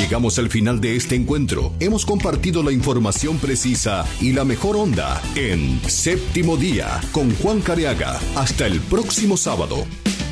Llegamos al final de este encuentro. Hemos compartido la información precisa y la mejor onda en Séptimo Día con Juan Careaga. Hasta el próximo sábado.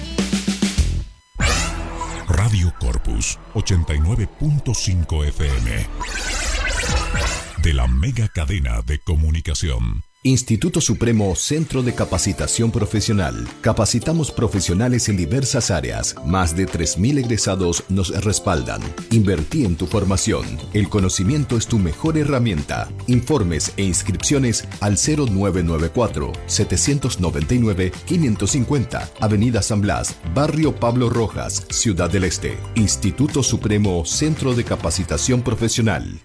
Radio Corpus 89.5 FM de la mega cadena de comunicación. Instituto Supremo Centro de Capacitación Profesional. Capacitamos profesionales en diversas áreas. Más de 3.000 egresados nos respaldan. Invertí en tu formación. El conocimiento es tu mejor herramienta. Informes e inscripciones al 0994-799-550. Avenida San Blas, Barrio Pablo Rojas, Ciudad del Este. Instituto Supremo Centro de Capacitación Profesional.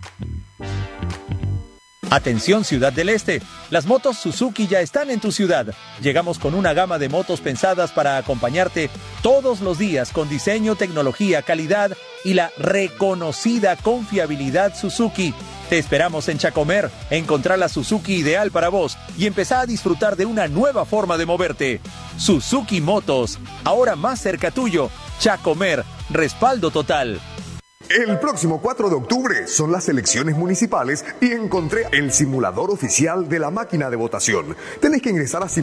Atención Ciudad del Este, las motos Suzuki ya están en tu ciudad. Llegamos con una gama de motos pensadas para acompañarte todos los días con diseño, tecnología, calidad y la reconocida confiabilidad Suzuki. Te esperamos en Chacomer, encontrar la Suzuki ideal para vos y empezar a disfrutar de una nueva forma de moverte. Suzuki Motos, ahora más cerca tuyo. Chacomer, respaldo total. El próximo 4 de octubre son las elecciones municipales y encontré el simulador oficial de la máquina de votación. Tenés que ingresar a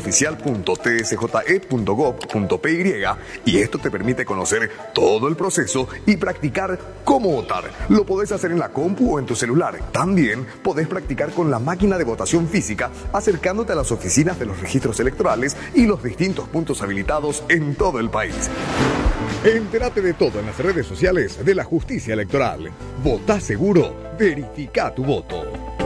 simuladoroficial.tsje.gov.py y esto te permite conocer todo el proceso y practicar cómo votar. Lo podés hacer en la compu o en tu celular. También podés practicar con la máquina de votación física acercándote a las oficinas de los registros electorales y los distintos puntos habilitados en todo el país. Entérate de todo en las redes sociales de la Justicia Electoral. Votá seguro, verifica tu voto.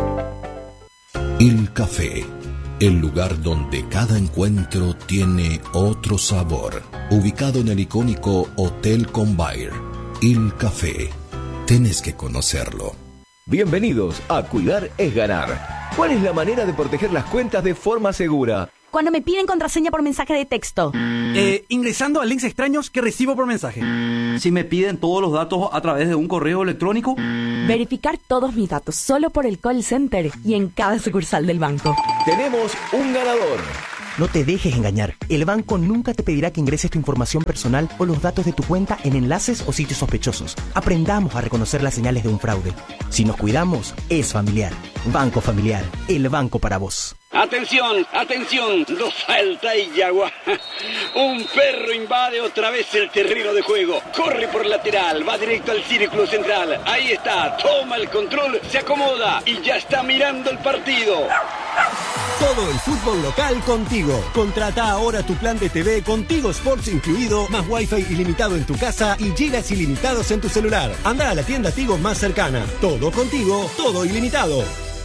Il Café, el lugar donde cada encuentro tiene otro sabor. Ubicado en el icónico Hotel Convair. Il Café, tenés que conocerlo. Bienvenidos a Cuidar es Ganar. ¿Cuál es la manera de proteger las cuentas de forma segura? Cuando me piden contraseña por mensaje de texto. Ingresando a links extraños que recibo por mensaje. Si me piden todos los datos a través de un correo electrónico. Verificar todos mis datos solo por el call center y en cada sucursal del banco. Tenemos un ganador. No te dejes engañar. El banco nunca te pedirá que ingreses tu información personal o los datos de tu cuenta en enlaces o sitios sospechosos. Aprendamos a reconocer las señales de un fraude. Si nos cuidamos, es familiar. Banco Familiar, el banco para vos. Atención, atención, no falta y agua. Un perro invade otra vez el terreno de juego. Corre por lateral, va directo al círculo central. Ahí está, toma el control, se acomoda y ya está mirando el partido. Todo el fútbol local contigo. Contrata ahora tu plan de TV con Tigo Sports incluido, más Wi-Fi ilimitado en tu casa y gigas ilimitados en tu celular. Anda a la tienda Tigo más cercana. Todo contigo, todo ilimitado.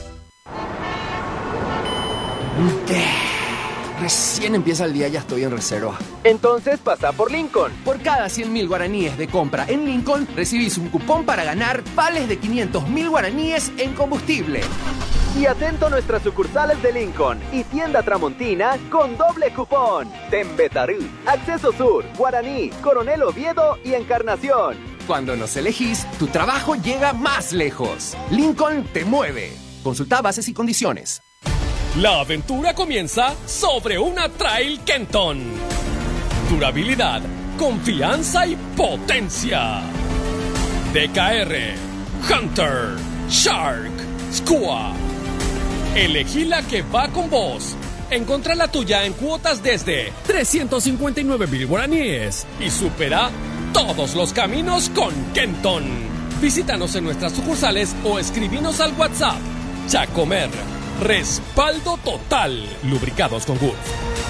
Recién empieza el día y ya estoy en reserva. Entonces pasa por Lincoln. Por cada 100.000 guaraníes de compra en Lincoln, recibís un cupón para ganar vales de 500.000 guaraníes en combustible. Y atento a nuestras sucursales de Lincoln y tienda Tramontina con doble cupón. Tembetarú, Acceso Sur, Guaraní, Coronel Oviedo y Encarnación. Cuando nos elegís, tu trabajo llega más lejos. Lincoln te mueve. Consulta bases y condiciones. La aventura comienza sobre una Trail Kenton. Durabilidad, confianza y potencia. DKR, Hunter, Shark, Skua. Elegí la que va con vos. Encontrá la tuya en cuotas desde 359.000 guaraníes y supera todos los caminos con Kenton. Visítanos en nuestras sucursales o escribinos al WhatsApp. Chacomer, respaldo total. Lubricados con Gulf.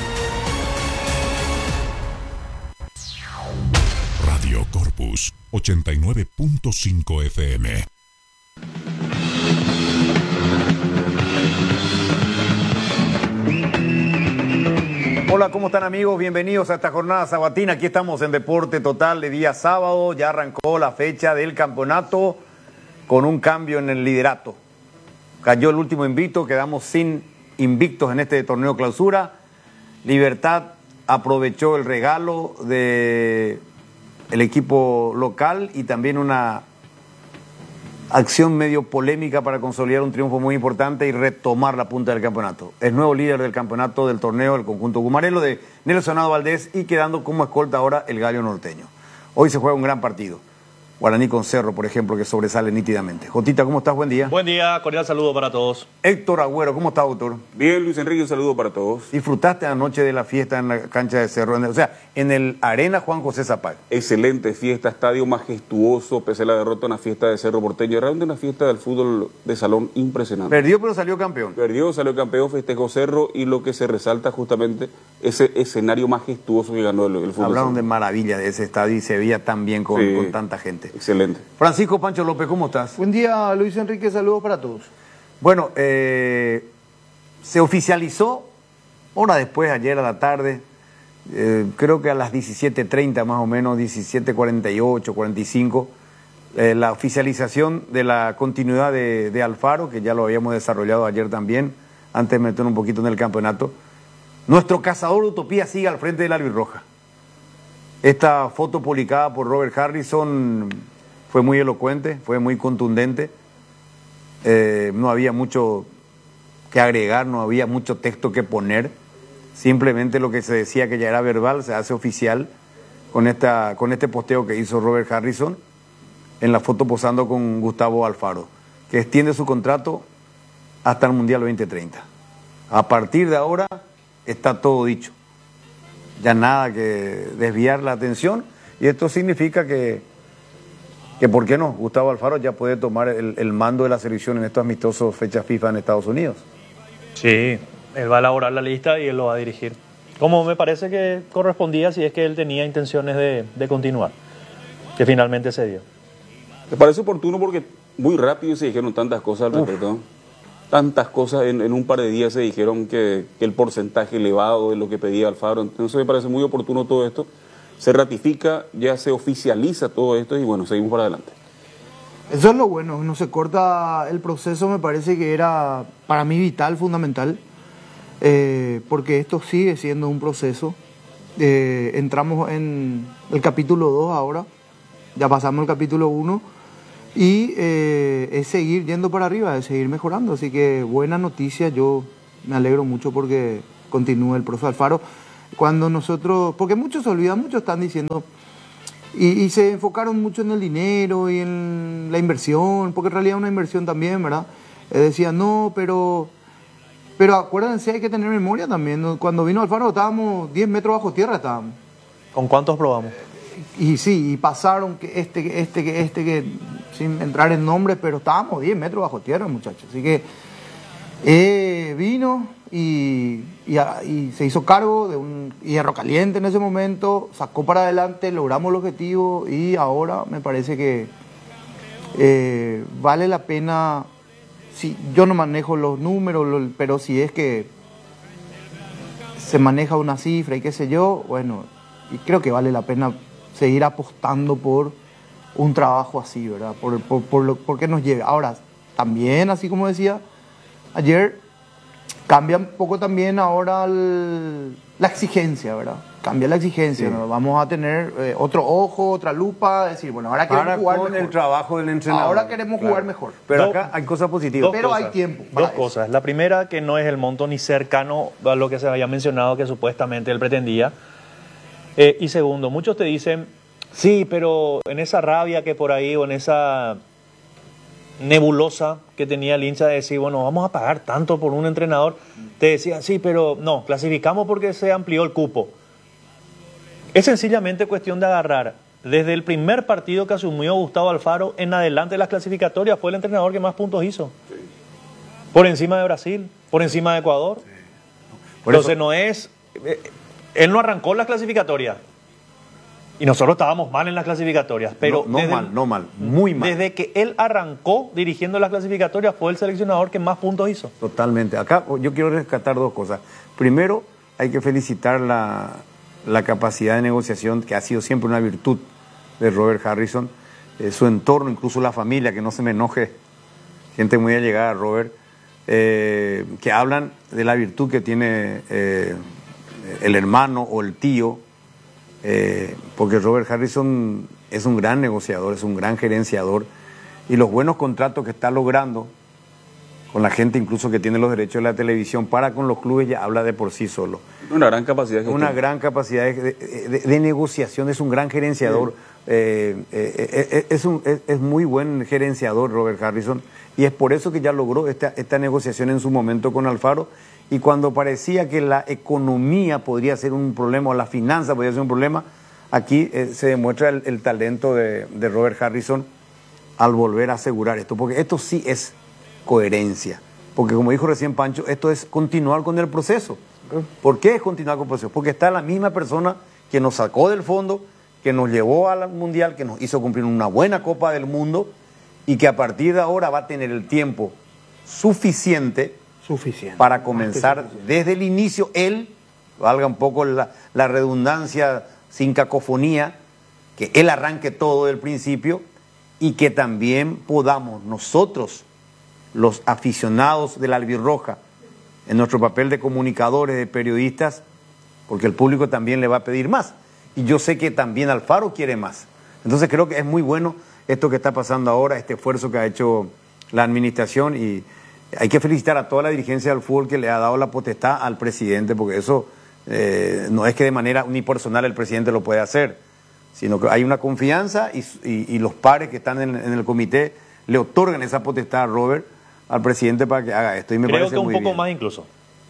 Radio Corpus 89.5 FM. Hola, ¿cómo están amigos? Bienvenidos a esta jornada sabatina. Aquí estamos en Deporte Total de día sábado. Ya arrancó la fecha del campeonato con un cambio en el liderato. Cayó el último invicto, quedamos sin invictos en este torneo clausura. Libertad aprovechó el regalo del equipo local y también una acción medio polémica para consolidar un triunfo muy importante y retomar la punta del campeonato. Es nuevo líder del campeonato del torneo, el conjunto gumarelo de Nelson Valdés, y quedando como escolta ahora el Gallo Norteño. Hoy se juega un gran partido. Guaraní con Cerro, por ejemplo, que sobresale nítidamente. Jotita, ¿cómo estás? Buen día. Buen día, cordial saludo para todos. Héctor Agüero, ¿cómo estás, doctor? Bien, Luis Enrique, un saludo para todos. ¿Disfrutaste anoche de la fiesta en la cancha de Cerro? En el Arena Juan José Zapag. Excelente fiesta, estadio majestuoso, pese a la derrota, una fiesta de Cerro Porteño. Realmente una fiesta del fútbol de salón impresionante. Perdió, pero salió campeón. Perdió, salió campeón, festejó Cerro, y lo que se resalta justamente ese escenario majestuoso que ganó el fútbol. Hablaron de maravilla de ese estadio y se veía tan bien con tanta gente. Excelente. Francisco Pancho López, ¿cómo estás? Buen día, Luis Enrique, saludos para todos. Bueno, se oficializó, hora después, ayer a la tarde, creo que a las 17:30 más o menos, 17:48, 45, la oficialización de la continuidad de Alfaro, que ya lo habíamos desarrollado ayer también, antes de meter un poquito en el campeonato. Nuestro cazador de utopía sigue al frente del albirroja. Esta foto publicada por Robert Harrison fue muy elocuente, fue muy contundente. No había mucho que agregar, no había mucho texto que poner. Simplemente lo que se decía que ya era verbal se hace oficial con este posteo que hizo Robert Harrison en la foto posando con Gustavo Alfaro, que extiende su contrato hasta el Mundial 2030. A partir de ahora está todo dicho. Ya nada que desviar la atención, y esto significa que ¿por qué no? Gustavo Alfaro ya puede tomar el mando de la selección en estos amistosos fechas FIFA en Estados Unidos. Sí, él va a elaborar la lista y él lo va a dirigir. Como me parece que correspondía si es que él tenía intenciones de continuar, que finalmente se dio. Me parece oportuno porque muy rápido se dijeron tantas cosas al respecto. Tantas cosas en un par de días se dijeron que el porcentaje elevado de lo que pedía Alfaro. Entonces me parece muy oportuno todo esto. Se ratifica, ya se oficializa todo esto y bueno, seguimos para adelante. Eso es lo bueno, no se corta el proceso, me parece que era para mí vital, fundamental, porque esto sigue siendo un proceso. Entramos en el capítulo 2 ahora, ya pasamos el capítulo 1 y es seguir yendo para arriba, es seguir mejorando. Así que buena noticia, yo me alegro mucho porque continúa el proceso Alfaro. Cuando nosotros, porque muchos se olvidan, muchos están diciendo, y se enfocaron mucho en el dinero y en la inversión, porque en realidad es una inversión también, ¿verdad? Decían, no, pero acuérdense, hay que tener memoria también, ¿no? Cuando vino Alfaro estábamos 10 metros bajo tierra, estábamos. ¿Con cuántos probamos? Y sí, y pasaron que sin entrar en nombres, pero estábamos 10 metros bajo tierra, muchachos. Así que vino y se hizo cargo de un hierro caliente en ese momento, sacó para adelante, logramos el objetivo y ahora me parece que vale la pena. Sí, yo no manejo los números, pero si es que se maneja una cifra y qué sé yo, bueno, y creo que vale la pena seguir apostando por un trabajo así, ¿verdad? Por que nos lleve. Ahora, también, así como decía ayer, cambia un poco también ahora la exigencia, ¿verdad? Cambia la exigencia, sí. ¿No? Vamos a tener otro ojo, otra lupa, decir, bueno, ahora queremos jugar con mejor. El trabajo del entrenador. Ahora queremos jugar mejor. Pero acá hay cosas positivas. Pero hay tiempo. Dos cosas. La primera, que no es el monto ni cercano a lo que se había mencionado que supuestamente él pretendía. Y segundo, muchos te dicen, sí, pero en esa rabia que por ahí o en esa nebulosa que tenía el hincha de decir, bueno, vamos a pagar tanto por un entrenador, te decía, sí, pero no, clasificamos porque se amplió el cupo. Es sencillamente cuestión de agarrar. Desde el primer partido que asumió Gustavo Alfaro en adelante de las clasificatorias fue el entrenador que más puntos hizo. Sí. Por encima de Brasil, por encima de Ecuador. Sí. Entonces no es... él no arrancó las clasificatorias. Y nosotros estábamos mal en las clasificatorias. Pero no mal, muy mal. Desde que él arrancó dirigiendo las clasificatorias fue el seleccionador que más puntos hizo. Totalmente. Acá yo quiero rescatar dos cosas. Primero, hay que felicitar la capacidad de negociación, que ha sido siempre una virtud de Robert Harrison. Su entorno, incluso la familia, que no se me enoje, gente muy allegada a Robert, que hablan de la virtud que tiene el hermano o el tío, porque Robert Harrison es un gran negociador, es un gran gerenciador, y los buenos contratos que está logrando con la gente incluso que tiene los derechos de la televisión para con los clubes ya habla de por sí solo. Una gran capacidad. Una gran capacidad de negociación, es un gran gerenciador. Sí. Es muy buen gerenciador Robert Harrison, y es por eso que ya logró esta negociación en su momento con Alfaro. Y cuando parecía que la economía podría ser un problema, o la finanza podría ser un problema, aquí se demuestra el talento de Robert Harrison al volver a asegurar esto, porque esto sí es coherencia. Porque como dijo recién Pancho, esto es continuar con el proceso. ¿Por qué es continuar con el proceso? Porque está la misma persona que nos sacó del fondo, que nos llevó al Mundial, que nos hizo cumplir una buena Copa del Mundo, y que a partir de ahora va a tener el tiempo suficiente para comenzar desde el inicio, él, valga un poco la redundancia sin cacofonía, que él arranque todo del principio, y que también podamos nosotros, los aficionados de la albirroja, en nuestro papel de comunicadores, de periodistas, porque el público también le va a pedir más. Y yo sé que también Alfaro quiere más. Entonces creo que es muy bueno esto que está pasando ahora, este esfuerzo que ha hecho la administración, y hay que felicitar a toda la dirigencia del fútbol que le ha dado la potestad al presidente, porque eso no es que de manera unipersonal el presidente lo puede hacer, sino que hay una confianza y los pares que están en el comité le otorgan esa potestad a Robert, al presidente, para que haga esto. Y me creo parece que un muy poco bien. más incluso.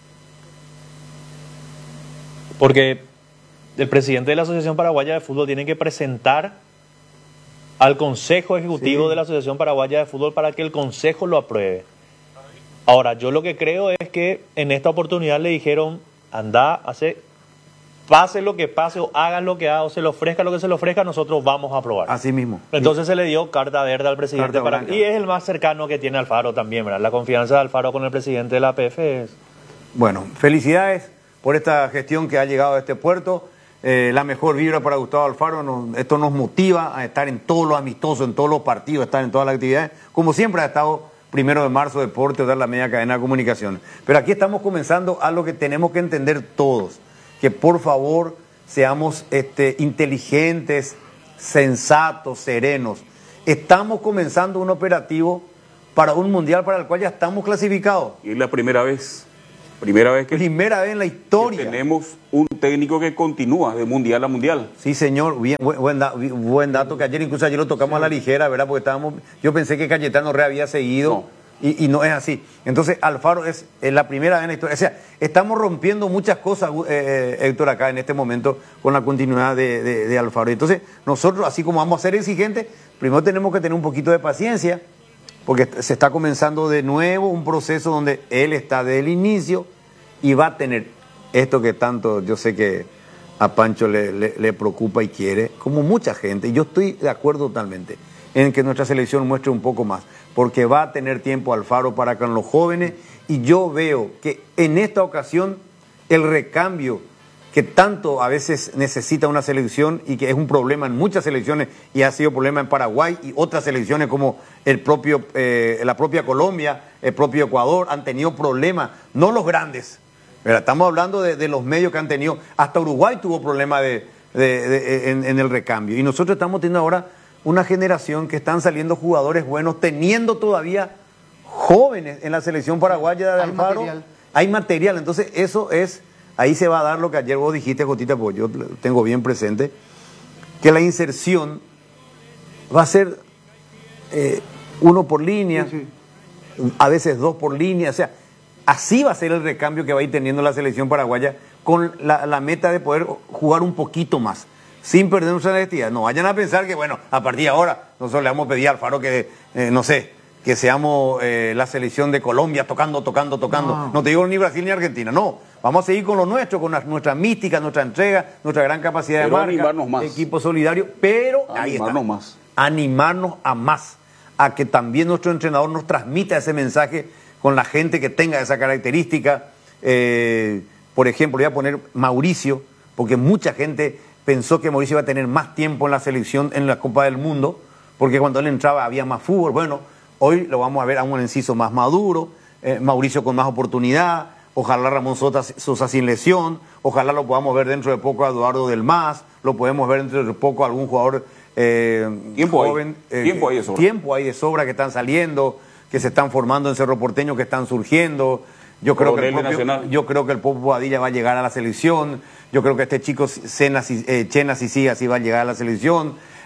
Porque el presidente de la Asociación Paraguaya de Fútbol tiene que presentar al Consejo Ejecutivo de la Asociación Paraguaya de Fútbol para que el Consejo lo apruebe. Ahora, yo lo que creo es que en esta oportunidad le dijeron, anda, pase lo que pase, o hagan lo que haga, o se le ofrezca lo que se le ofrezca, nosotros vamos a aprobar. Así mismo. Entonces se le dio carta verde al presidente, Carta blanca. y es el más cercano que tiene Alfaro también, ¿verdad? La confianza de Alfaro con el presidente de la APF es... Bueno, felicidades por esta gestión que ha llegado a este puerto. La mejor vibra para Gustavo Alfaro. Esto nos motiva a estar en todos los amistosos, en todos los partidos, estar en todas las actividades. Como siempre ha estado 1 de marzo, deporte, dar la media cadena de comunicación. Pero aquí estamos comenzando a lo que tenemos que entender todos. Que por favor seamos inteligentes, sensatos, serenos. Estamos comenzando un operativo para un mundial para el cual ya estamos clasificados. Y es la primera vez Primera vez en la historia. que tenemos un técnico que continúa de mundial a mundial. Sí, señor, buen dato, que ayer lo tocamos a la ligera, ¿verdad? Porque yo pensé que Cayetano Re había seguido, y no es así. Entonces, Alfaro es la primera vez en la historia. O sea, estamos rompiendo muchas cosas, Héctor, acá en este momento, con la continuidad de Alfaro. Entonces, nosotros, así como vamos a ser exigentes, primero tenemos que tener un poquito de paciencia, porque se está comenzando de nuevo un proceso donde él está desde el inicio y va a tener esto que tanto yo sé que a Pancho le preocupa y quiere, como mucha gente, y yo estoy de acuerdo totalmente en que nuestra selección muestre un poco más, porque va a tener tiempo Alfaro para con los jóvenes, y yo veo que en esta ocasión el recambio que tanto a veces necesita una selección, y que es un problema en muchas selecciones, y ha sido problema en Paraguay y otras selecciones como la propia Colombia, el propio Ecuador, han tenido problemas, no los grandes, pero estamos hablando de los medios que han tenido, hasta Uruguay tuvo problemas en el recambio, y nosotros estamos teniendo ahora una generación que están saliendo jugadores buenos, teniendo todavía jóvenes en la selección paraguaya de Alfaro. Hay material, entonces eso es... Ahí se va a dar lo que ayer vos dijiste, Jotita, porque yo tengo bien presente, que la inserción va a ser 1 por línea, a veces 2 por línea, o sea, así va a ser el recambio que va a ir teniendo la selección paraguaya, con la meta de poder jugar un poquito más, sin perder nuestra honestidad. No vayan a pensar que, bueno, a partir de ahora nosotros le vamos a pedir a Alfaro que, que seamos la selección de Colombia tocando. No te digo ni Brasil ni Argentina, no. Vamos a seguir con lo nuestro, con nuestra mística, nuestra entrega, nuestra gran capacidad de marca, equipo solidario, pero ahí está. Animarnos a más, a que también nuestro entrenador nos transmita ese mensaje con la gente que tenga esa característica. Por ejemplo, voy a poner Mauricio, porque mucha gente pensó que Mauricio iba a tener más tiempo en la selección, en la Copa del Mundo, porque cuando él entraba había más fútbol. Bueno, hoy lo vamos a ver a un Enciso más maduro, Mauricio con más oportunidad, ojalá Ramón Sosa sin lesión, ojalá lo podamos ver dentro de poco a Eduardo del Mas, lo podemos ver dentro de poco a algún jugador joven. Tiempo hay de sobra que están saliendo, que se están formando en Cerro Porteño, que están surgiendo. Yo creo que el Popo Bobadilla va a llegar a la selección. Yo creo que este chico Chena Sicilia sí va a llegar a la selección.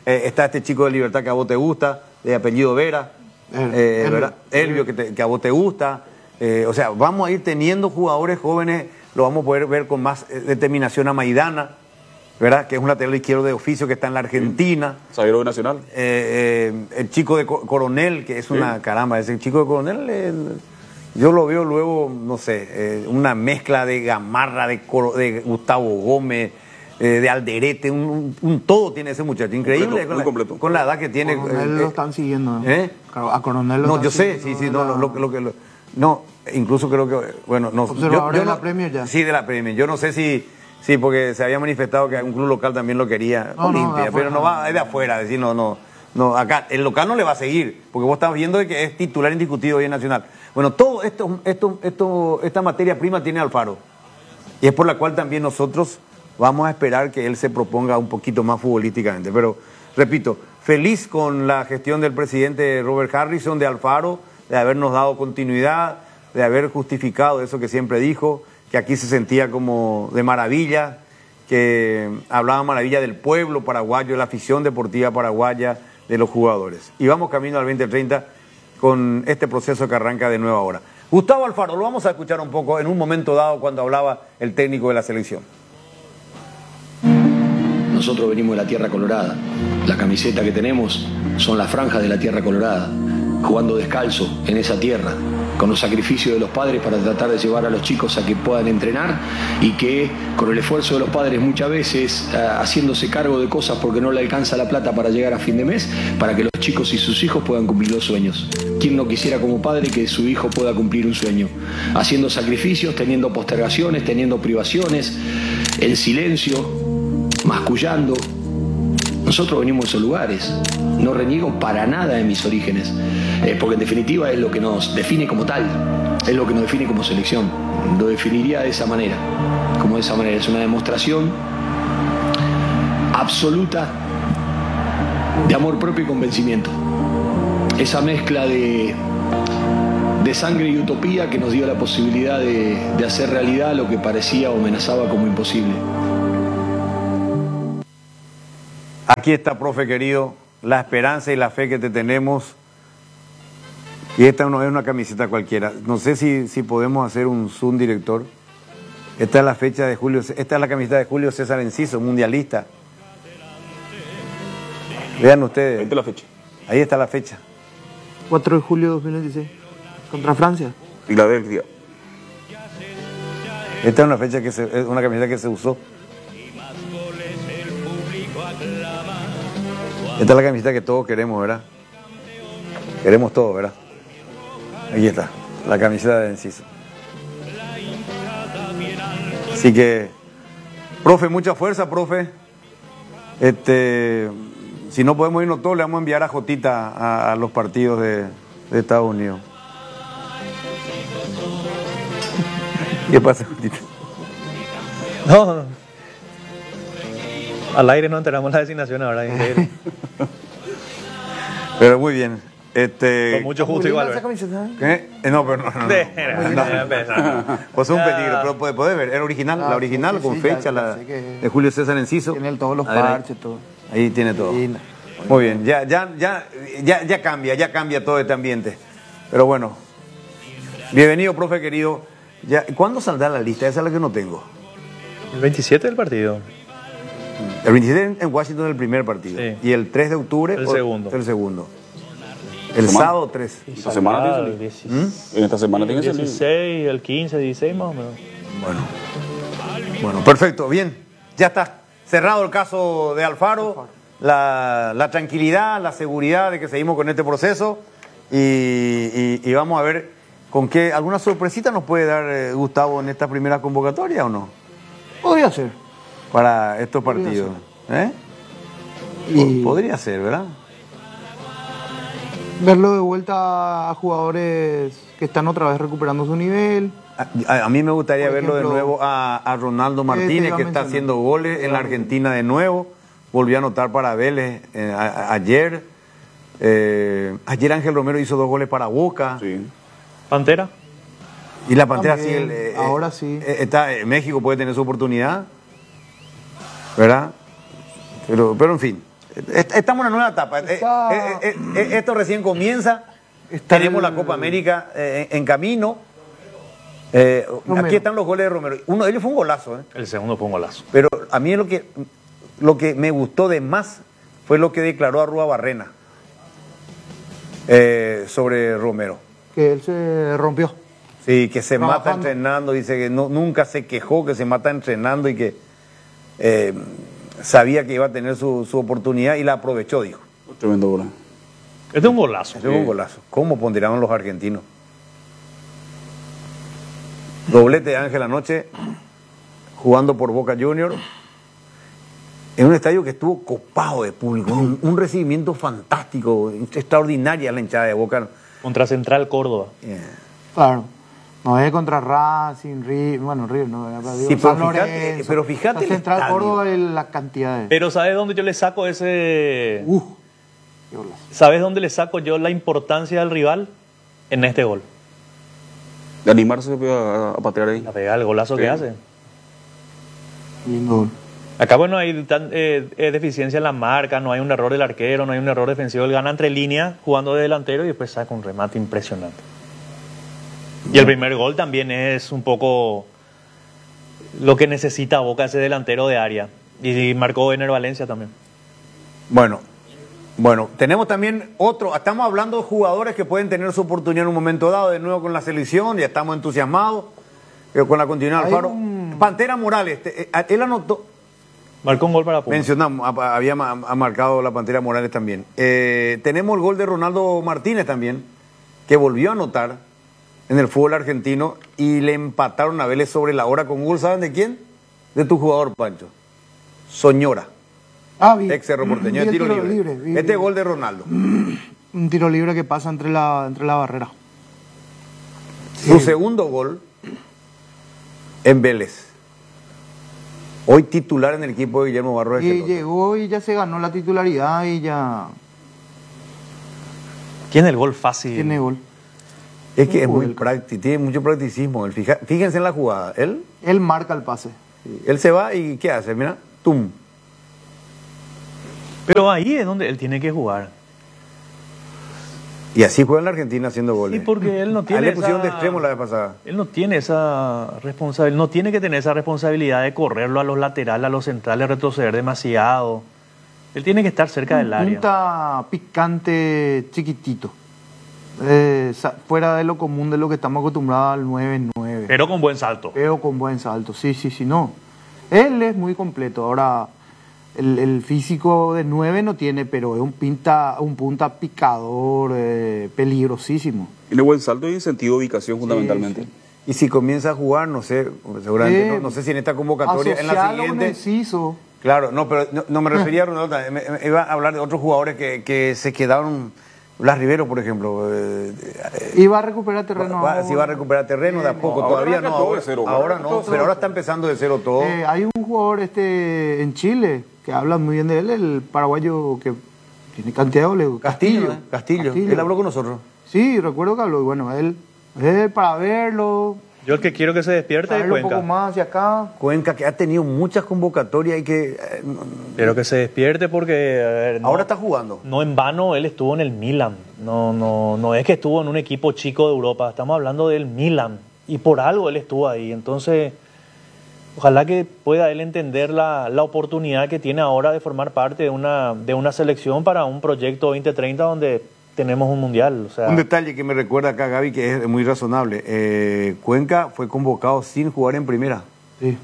está este chico de Libertad que a vos te gusta, de apellido Vera, ¿verdad? Elvio, que a vos te gusta. O sea, vamos a ir teniendo jugadores jóvenes, lo vamos a poder ver con más determinación a Maidana, ¿verdad? Que es un lateral izquierdo de oficio que está en la Argentina. Zaguero de Nacional. El chico de Coronel, que es una caramba, ese chico de Coronel, yo lo veo luego, no sé, una mezcla de Gamarra, de Gustavo Gómez, de Alderete, un todo tiene ese muchacho, increíble, completo. Con la edad que tiene. Coronel lo están siguiendo. A Coronel lo no, están yo sé, siguiendo. No, incluso creo que, bueno, no. Observador de la Premier ya. Sí, de la Premier. Yo no sé si porque se había manifestado que un club local también lo quería, Olimpia, pero no va, es de afuera, decir, no, acá, el local no le va a seguir, porque vos estás viendo que es titular indiscutido hoy en Nacional. Bueno, todo esta materia prima tiene Alfaro, y es por la cual también nosotros vamos a esperar que él se proponga un poquito más futbolísticamente, pero, repito, feliz con la gestión del presidente Robert Harrison, de Alfaro, de habernos dado continuidad, de haber justificado eso que siempre dijo, que aquí se sentía como de maravilla, que hablaba maravilla del pueblo paraguayo, de la afición deportiva paraguaya, de los jugadores. Y vamos camino al 2030 con este proceso que arranca de nuevo ahora. Gustavo Alfaro, lo vamos a escuchar un poco en un momento dado cuando hablaba el técnico de la selección. Nosotros venimos de la Tierra Colorada. La camiseta que tenemos son las franjas de la Tierra Colorada, jugando descalzo en esa tierra, con los sacrificios de los padres para tratar de llevar a los chicos a que puedan entrenar y que con el esfuerzo de los padres muchas veces haciéndose cargo de cosas porque no le alcanza la plata para llegar a fin de mes, para que los chicos y sus hijos puedan cumplir los sueños. ¿Quién no quisiera como padre que su hijo pueda cumplir un sueño? Haciendo sacrificios, teniendo postergaciones, teniendo privaciones, en silencio, mascullando. Nosotros venimos de esos lugares, no reniego para nada de mis orígenes, porque en definitiva es lo que nos define como tal, es lo que nos define como selección. Lo definiría de esa manera, es una demostración absoluta de amor propio y convencimiento. Esa mezcla de sangre y utopía que nos dio la posibilidad de hacer realidad lo que parecía o amenazaba como imposible. Aquí está, profe querido, la esperanza y la fe que te tenemos. Y esta no es una camiseta cualquiera. No sé si podemos hacer un zoom, director. Esta es la fecha de Julio. Esta es la camiseta de Julio César Enciso, mundialista. Vean ustedes. Ahí está la fecha. Ahí está la fecha. 4 de julio de 2016. Contra Francia. Filadelfia. Esta es una fecha es una camiseta que se usó. Esta es la camiseta que todos queremos, ¿verdad? Queremos todo, ¿verdad? Aquí está, la camiseta de Enciso. Así que, profe, mucha fuerza, profe. Si no podemos irnos todos, le vamos a enviar a Jotita a los partidos de Estados Unidos. ¿Qué pasa, Jotita? No. Al aire no enteramos la designación ahora. Pero muy bien. Con mucho gusto igual. ¿Qué? No, pero no. Pues es un peligro, pero puedes ver. Era original, la original con fecha, la de Julio César Enciso. Tiene todos los parches, todo. Ahí tiene todo. Muy bien, ya cambia todo este ambiente. Pero bueno. Bienvenido, profe querido. ¿Cuándo saldrá la lista? Esa es la que no tengo. El 27 del partido. El 27 en Washington es el primer partido. Sí. Y el 3 de octubre el segundo. El segundo. El sábado 3. ¿Esta semana tiene En esta semana tiene que ser. El 16, el 15, 16 más o menos. Bueno, perfecto, bien. Ya está cerrado el caso de Alfaro. La tranquilidad, la seguridad de que seguimos con este proceso. Y vamos a ver con qué. ¿Alguna sorpresita nos puede dar Gustavo en esta primera convocatoria o no? Podría ser. Para estos partidos. Podría ser, ¿verdad? Verlo de vuelta a jugadores que están otra vez recuperando su nivel. A mí me gustaría verlo de nuevo a Ronaldo Martínez, que está haciendo goles en la Argentina de nuevo. Volvió a anotar para Vélez ayer. Ayer Ángel Romero hizo 2 goles para Boca. Sí. ¿Pantera? Y la Pantera ahora sí. México puede tener su oportunidad, ¿verdad? Pero en fin, Estamos en una nueva etapa. Esto recién comienza. Tenemos la Copa América en camino. Aquí están los goles de Romero. Uno de ellos fue un golazo. El segundo fue un golazo. Pero a mí lo que me gustó de más fue lo que declaró Arrua Barrena sobre Romero. Que él se rompió. Sí, que se mata entrenando. Dice que nunca se quejó, que se mata entrenando y que sabía que iba a tener su oportunidad y la aprovechó, dijo. Tremendo gol. Este es un golazo. Este es un golazo. ¿Cómo ponderaron los argentinos? Doblete de Ángel anoche, jugando por Boca Juniors, en un estadio que estuvo copado de público, un recibimiento fantástico, extraordinaria la hinchada de Boca. Contra Central Córdoba. Claro. No es contra Racing, River, bueno, River no, sí, pero fíjate Central Córdoba es la cantidad de... Pero ¿sabes dónde yo le saco ese...? ¿Sabes dónde le saco yo la importancia del rival? En este gol. De animarse a patear ahí. A pegar el golazo que hace. Lindo. Acá, bueno, hay deficiencia en la marca, no hay un error del arquero, no hay un error defensivo. Él gana entre líneas jugando de delantero y después saca un remate impresionante. Y el primer gol también es un poco lo que necesita Boca, ese delantero de área. Y marcó Ener Valencia también. Bueno, tenemos también otro. Estamos hablando de jugadores que pueden tener su oportunidad en un momento dado, de nuevo con la selección, ya estamos entusiasmados con la continuidad de Alfaro. Pantera Morales, él anotó. Marcó un gol para Pumas. Mencionamos, ha marcado la Pantera Morales también. Tenemos el gol de Ronaldo Martínez también, que volvió a anotar en el fútbol argentino y le empataron a Vélez sobre la hora con un gol, ¿saben de quién? De tu jugador, Pancho. Soñora. Ex Cerro Porteño, de tiro libre. Este gol de Ronaldo. Un tiro libre que pasa entre la barrera. Su segundo gol en Vélez. Hoy titular en el equipo de Guillermo Barros. Y llegó y ya se ganó la titularidad y ya... Tiene el gol fácil. Tiene gol. Es que es muy práctico, tiene mucho practicismo. Fíjense en la jugada. Él marca el pase. Él se va y ¿qué hace? Mira, tum. Pero ahí es donde él tiene que jugar. Y así juega en la Argentina haciendo goles. Sí, porque él no tiene le pusieron de extremo la vez pasada. Él no tiene esa responsabilidad, no tiene que tener esa responsabilidad de correrlo a los laterales, a los centrales, retroceder demasiado. Él tiene que estar cerca del área. Punta picante chiquitito. Fuera de lo común de lo que estamos acostumbrados al 9-9. Pero con buen salto. Sí, no. Él es muy completo. Ahora, el físico de 9 no tiene, pero es un punta picador, peligrosísimo. Tiene buen salto y sentido de ubicación fundamentalmente. Sí. Y si comienza a jugar, no sé, seguramente no sé si en esta convocatoria, en la siguiente... Claro, no, pero no me refería a Ronaldo, me iba a hablar de otros jugadores que se quedaron... Blas Rivero, por ejemplo. Iba a recuperar terreno. Sí, va a recuperar terreno de a poco. Todavía no. Ahora no, pero ahora está empezando de cero todo. Hay un jugador en Chile que habla muy bien de él, el paraguayo que tiene cantidad de goles. Castillo. Él habló con nosotros. Sí, recuerdo que habló. Y bueno, él para verlo. Yo el que quiero que se despierte es Cuenca. Un poco más hacia acá. Cuenca, que ha tenido muchas convocatorias y que... Quiero que se despierte porque... ahora está jugando. No en vano, él estuvo en el Milan. No es que estuvo en un equipo chico de Europa. Estamos hablando del Milan. Y por algo él estuvo ahí. Entonces, ojalá que pueda él entender la oportunidad que tiene ahora de formar parte de una selección para un proyecto 2030 donde... tenemos un mundial. O sea... Un detalle que me recuerda acá, Gaby, que es muy razonable. Cuenca fue convocado sin jugar en primera. Sí.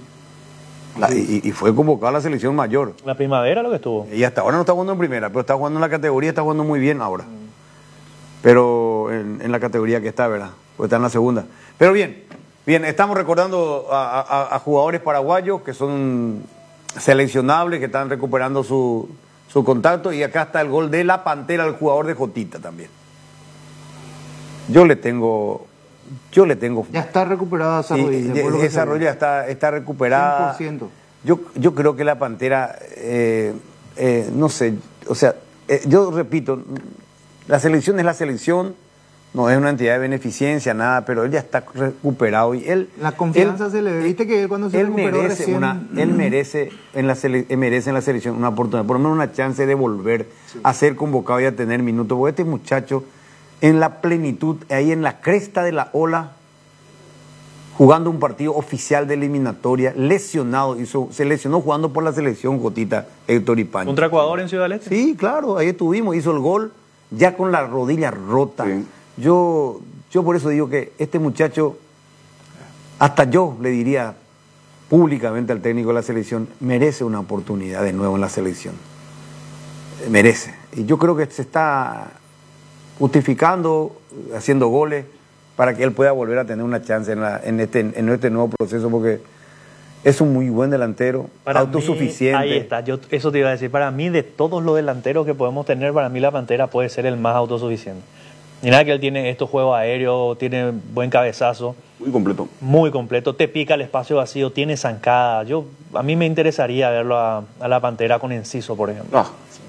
Y fue convocado a la selección mayor. La primavera lo que estuvo. Y hasta ahora no está jugando en primera, pero está jugando en la categoría, está jugando muy bien ahora. Pero en la categoría que está, ¿verdad? Pues está en la segunda. Pero bien, estamos recordando a jugadores paraguayos que son seleccionables, que están recuperando su contacto, y acá está el gol de la Pantera, el jugador de Jotita también. Yo le tengo... Ya está recuperada esa rodilla. Esa rodilla está recuperada. 100%. Yo creo que la Pantera, no sé, o sea, yo repito, la selección es la selección, no es una entidad de beneficencia, nada, pero él ya está recuperado y él... La confianza se le ve, viste que él cuando se recuperó recién... Él merece en la selección una oportunidad, por lo menos una chance de volver a ser convocado y a tener minutos, porque este muchacho en la plenitud, ahí en la cresta de la ola, jugando un partido oficial de eliminatoria, lesionado, se lesionó jugando por la selección, Jotita, Héctor y Pancho. ¿Contra Ecuador en Ciudad del Este? Sí, claro, ahí estuvimos, hizo el gol, ya con la rodilla rota. Sí. Yo por eso digo que este muchacho, hasta yo le diría públicamente al técnico de la selección, merece una oportunidad de nuevo en la selección. Merece. Y yo creo que se está justificando, haciendo goles, para que él pueda volver a tener una chance en este nuevo proceso, porque es un muy buen delantero, para autosuficiente. Mí, ahí está, eso te iba a decir, para mí de todos los delanteros que podemos tener, para mí la Pantera puede ser el más autosuficiente. Y nada que él tiene estos juegos aéreos, tiene buen cabezazo. Muy completo. Muy completo, te pica el espacio vacío, tiene zancada. A mí me interesaría verlo a la Pantera con Enciso, por ejemplo.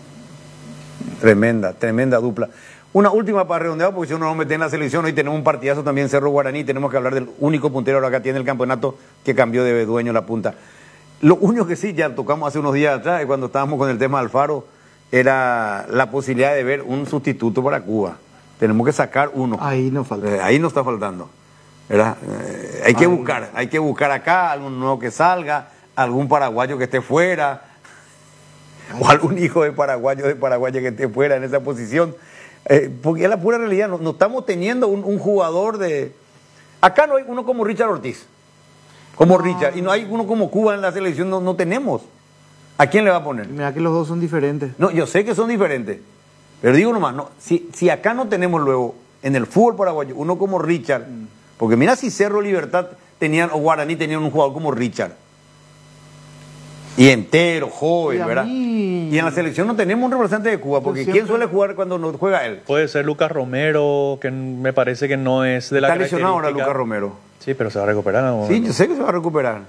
Tremenda dupla. Una última para redondear, porque si uno no mete en la selección, hoy tenemos un partidazo también, Cerro Guaraní, tenemos que hablar del único puntero ahora que tiene el campeonato que cambió de dueño la punta. Lo único que sí, ya tocamos hace unos días atrás, cuando estábamos con el tema de Alfaro, era la posibilidad de ver un sustituto para Cuba. Tenemos que sacar uno. Ahí nos falta. Ahí nos está faltando. ¿Verdad? Hay que buscar acá algún nuevo que salga, algún paraguayo que esté fuera, o algún hijo de paraguayo que esté fuera en esa posición. Porque es la pura realidad, no estamos teniendo un jugador de... Acá no hay uno como Richard Ortiz, Richard, y no hay uno como Cuba en la selección, no tenemos. ¿A quién le va a poner? Mira que los dos son diferentes. No, yo sé que son diferentes, pero digo nomás, si acá no tenemos luego en el fútbol paraguayo uno como Richard, porque mira si Cerro Libertad o Guaraní tenían un jugador como Richard, y entero, joven, ¿verdad? Y en la selección no tenemos un representante de Cuba, porque ¿quién suele jugar cuando no juega él? Puede ser Lucas Romero, que me parece que no es de la característica. Está lesionado ahora Lucas Romero. Sí, pero se va a recuperar. ¿No? Sí, yo sé que se va a recuperar.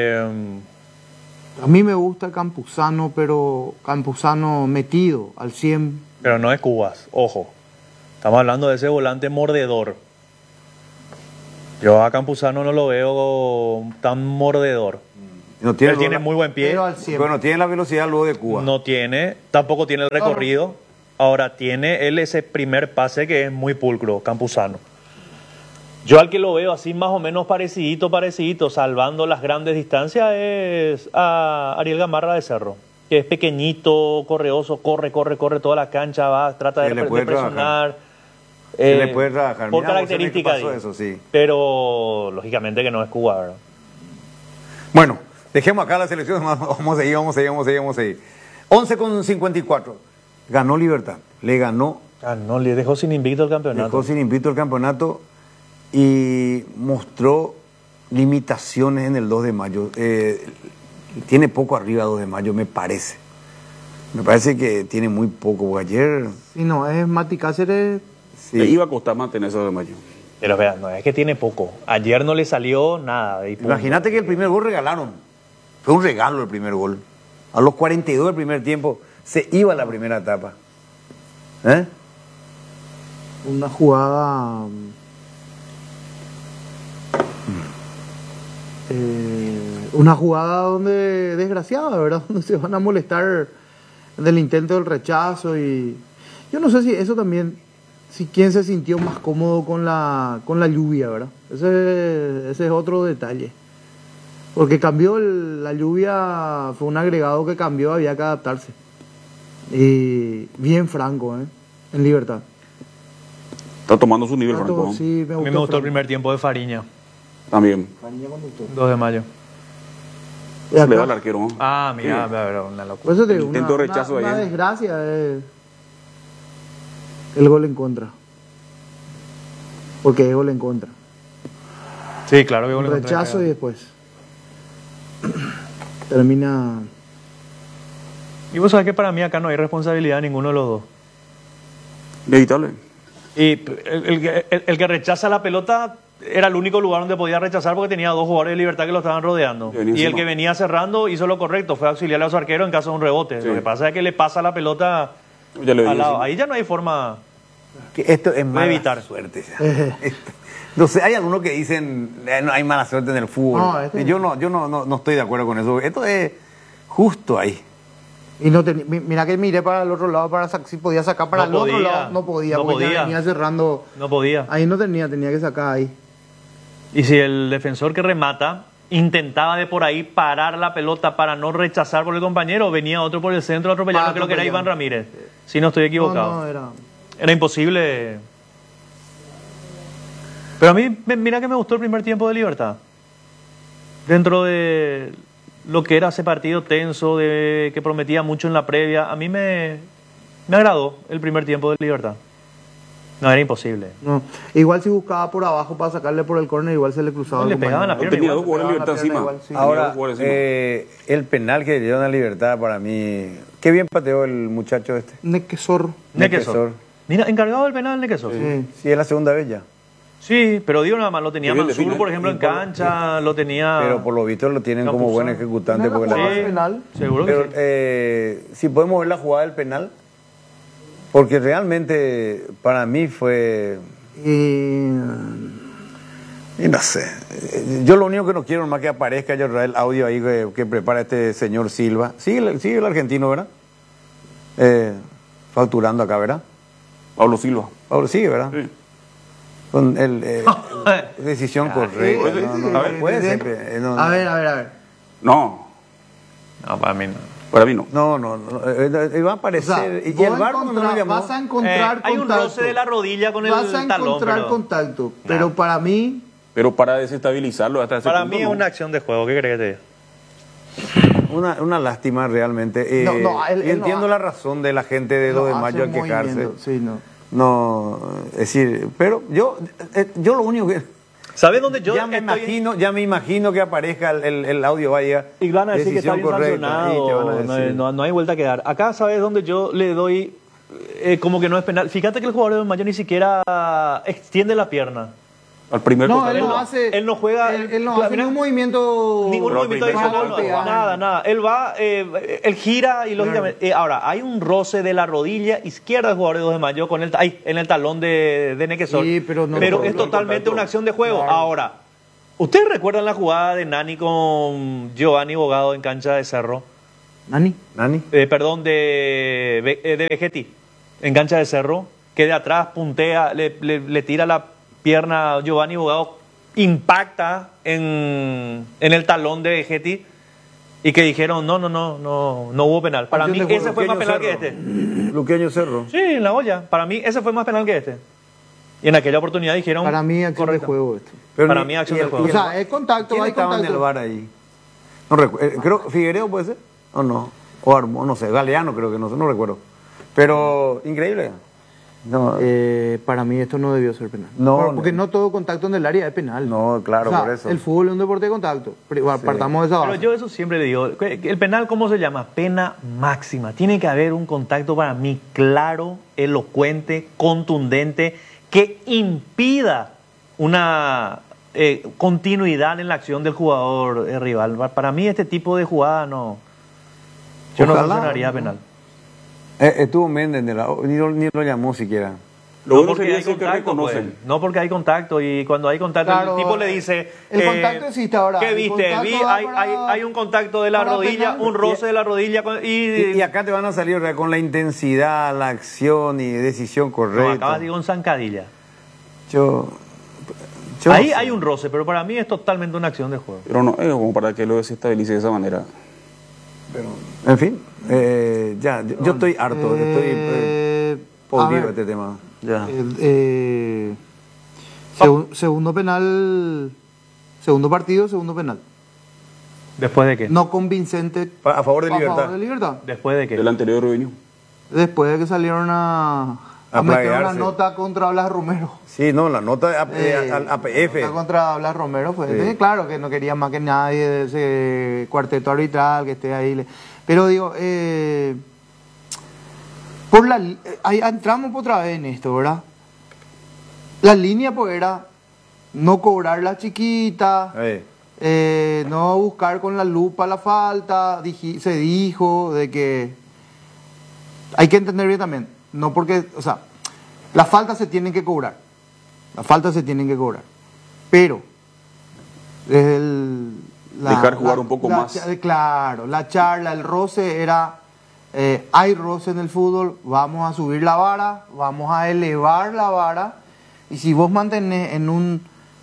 A mí me gusta Campuzano, pero Campuzano metido al 100. Pero no es Cubas, ojo. Estamos hablando de ese volante mordedor. Yo a Campuzano no lo veo tan mordedor. No tiene, él tiene muy buen pie. Pero no tiene la velocidad luego de Cuba. No tiene, tampoco tiene el recorrido. Ahora tiene él ese primer pase que es muy pulcro, Campuzano. Yo al que lo veo así más o menos parecidito, salvando las grandes distancias, es a Ariel Gamarra de Cerro, que es pequeñito, correoso, corre toda la cancha, va, trata de presionar. Le puede trabajar. Por características, eso, sí. Pero lógicamente que no es Cuba, ¿verdad? Bueno, dejemos acá la selección, vamos a seguir. 11:54. Ganó Libertad, le dejó sin invicto el campeonato. Y mostró limitaciones en el 2 de mayo. Tiene poco arriba 2 de mayo, me parece. Me parece que tiene muy poco. Ayer... Sí, no, es Mati Cáceres... Sí. Le iba a costar mantener ese 2 de mayo. Pero vean, no es que tiene poco. Ayer no le salió nada. Imagínate que el primer gol regalaron. Fue un regalo el primer gol. A los 42 del primer tiempo se iba la primera etapa. Una jugada... una jugada donde desgraciada, ¿verdad? Donde se van a molestar del intento del rechazo y yo no sé si eso también, si quién se sintió más cómodo con la lluvia, ¿verdad? Ese es otro detalle. Porque cambió la lluvia, fue un agregado que cambió, había que adaptarse. Y bien Franco, en Libertad. Está tomando su nivel, Franco. Sí, a mí me gustó el primer tiempo de Fariña. También. 2 de mayo. Le da al arquero. Ah, mira, una locura. Por eso te digo, intento rechazo una desgracia es el gol en contra. Porque es gol en contra. Sí, claro que gol en contra. Rechazo y después termina. Y vos sabés que para mí acá no hay responsabilidad de ninguno de los dos. Inevitable. Y el que rechaza la pelota era el único lugar donde podía rechazar porque tenía 2 jugadores de Libertad que lo estaban rodeando. Y el que venía cerrando hizo lo correcto, fue auxiliar a su arquero en caso de un rebote. Sí. Lo que pasa es que le pasa la pelota al lado. Ahí ya no hay forma. Que esto es mala evitar. suerte. No sé, hay algunos que dicen no hay mala suerte en el fútbol. No, Yo no estoy de acuerdo con eso. Esto es justo ahí. Y no mira que miré para el otro lado para si podía sacar para el otro lado. No podía, porque ya venía cerrando. No podía. Ahí no tenía que sacar ahí. Y si el defensor que remata intentaba de por ahí parar la pelota para no rechazar por el compañero, venía otro por el centro atropellando, creo que era Iván Ramírez, si no estoy equivocado. No, era imposible. Pero a mí, mira que me gustó el primer tiempo de Libertad. Dentro de lo que era ese partido tenso, que prometía mucho en la previa, a mí me agradó el primer tiempo de Libertad. No, era imposible. No. Igual si buscaba por abajo para sacarle por el córner, igual se le cruzaba. Le pegaban la pierna. Tenía dos jugadores de Libertad encima. Igual, sí. Ahora, el penal que le dieron a Libertad, para mí, qué bien pateó el muchacho este. Nequesor. Mira, encargado del penal Nequesor. Sí, es la segunda vez ya. Sí, pero digo nada más, lo tenía Mansur, por ejemplo, en cancha, lo tenía... Pero por lo visto lo tienen como buen ejecutante. ¿No era el penal? Seguro pero, que sí. Si podemos ver la jugada del penal, porque realmente para mí fue... Y no sé. Yo lo único que no quiero es más que aparezca ya el audio ahí que prepara este señor Silva. Sigue el argentino, ¿verdad? Facturando acá, ¿verdad? Pablo Silva. Pablo sigue, ¿verdad? Sí. Con decisión correcta. No puede ser. A ver. No, para mí no. Para mí no. No. Va a aparecer. O sea, y el VAR no lo llamó. vas a encontrar hay contacto. un roce de la rodilla con el talón. Vas a encontrar contacto. Pero para mí... Pero para desestabilizarlo hasta ese Para punto, mí es no. una acción de juego. ¿Qué crees que te diga? Una lástima realmente. Él entiendo la razón de la gente de 2 de mayo al quejarse. Sí, No, es decir, pero yo lo único que... ¿Sabes dónde yo ya me imagino que aparezca el audio, vaya. Y van a decir que está bien correcta, sancionado, no hay vuelta que dar. Acá, ¿sabes dónde yo le doy como que no es penal? Fíjate que el jugador de Mayo ni siquiera extiende la pierna. Al primer él no juega. Él no hace ningún movimiento. Ningún movimiento adicional. Nada. Él va, él gira y lógicamente. Ahora, hay un roce de la rodilla izquierda del jugador de 2 de mayo con en el talón de Nequesor. Sí, pero es totalmente una acción de juego. Claro. Ahora, ¿ustedes recuerdan la jugada de Nani con Giovanni Bogado en cancha de Cerro? ¿Nani? Perdón, de Vegetti en cancha de Cerro, que de atrás puntea, le tira la pierna Giovanni Bogado, impacta en el talón de Vegetti y que dijeron no hubo penal. Para mí ese fue más penal que este. Luqueño Cerro. Sí, en la olla. Para mí ese fue más penal que este. Y en aquella oportunidad dijeron... Para mí acción de juego este. Para mí acción de juego. O sea, es contacto, ¿Quién estaba en el VAR ahí? No recuerdo. Creo Figueiredo puede ser. ¿O no? O Armo, no sé. Galeano creo que no recuerdo. Pero increíble. No, para mí esto no debió ser penal. Porque no todo contacto en el área es penal. No, claro, o sea, por eso. El fútbol es un deporte de contacto. Partamos de esa base. Pero yo eso siempre le digo. ¿El penal cómo se llama? Pena máxima. Tiene que haber un contacto para mí claro, elocuente, contundente, que impida una continuidad en la acción del jugador rival. Para mí este tipo de jugada no... Yo no sancionaría penal. Estuvo Méndez ni lo llamó siquiera. No porque hay contacto, pues. No porque hay contacto, y cuando hay contacto, claro, el tipo le dice... El contacto existe ahora. ¿Qué viste? Hay un contacto de la rodilla, un roce de la rodilla. Y acá te van a salir con la intensidad, la acción y decisión correcta. No, acabas de ir con zancadilla. Ahí hay un roce, pero para mí es totalmente una acción de juego. Pero no, como para que lo desestabilice de esa manera. Pero, en fin, yo estoy harto, estoy podrido de este tema. Ya. Segundo penal, segundo partido, segundo penal. ¿Después de qué? No convincente. A favor de Libertad. A favor de Libertad. ¿Después de qué? Del anterior reunión. Después de que salieron a meter una nota contra Blas Romero. Sí, no, la nota al APF. La nota contra Blas Romero fue. Sí. Claro que no quería más que nadie de ese cuarteto arbitral que esté ahí. Pero digo, ahí entramos otra vez en esto, ¿verdad? La línea pues era no cobrar la chiquita, no buscar con la lupa la falta. Se dijo de que hay que entender bien también. No porque, o sea, Las faltas se tienen que cobrar. Las faltas se tienen que cobrar. Pero, desde dejar jugar un poco más. Claro, la charla, el roce era, hay roce en el fútbol, vamos a subir la vara, vamos a elevar la vara, y si vos mantenés en un